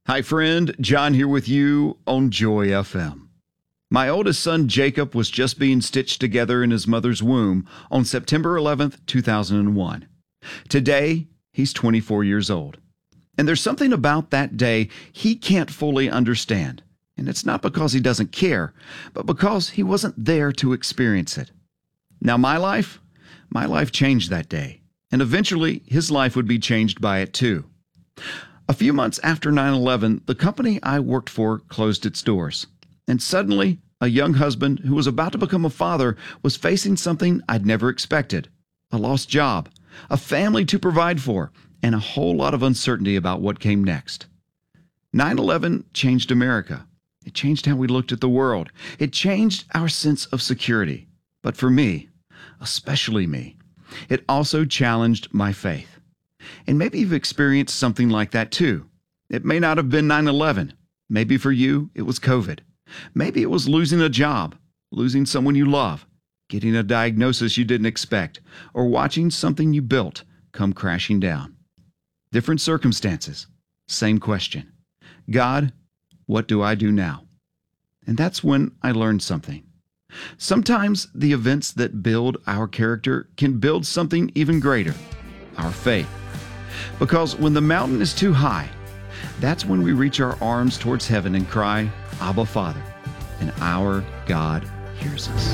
Hi, friend. John here with you on Joy FM. My oldest son, Jacob, was just being stitched together in his mother's womb on September 11th, 2001. Today, he's 24 years old. And there's something about that day he can't fully understand. And it's not because he doesn't care, but because he wasn't there to experience it. Now, my life changed that day. And eventually, his life would be changed by it too. A few months after 9/11, the company I worked for closed its doors. And suddenly, a young husband who was about to become a father was facing something I'd never expected: a lost job, a family to provide for, and a whole lot of uncertainty about what came next. 9/11 changed America. It changed how we looked at the world. It changed our sense of security. But for me, especially me, it also challenged my faith. And maybe you've experienced something like that too. It may not have been 9/11. Maybe for you, it was COVID. Maybe it was losing a job, losing someone you love, getting a diagnosis you didn't expect, or watching something you built come crashing down. Different circumstances, same question. God, what do I do now? And that's when I learned something. Sometimes the events that build our character can build something even greater: our faith. Because when the mountain is too high, that's when we reach our arms towards heaven and cry, Abba, Father, and our God hears us.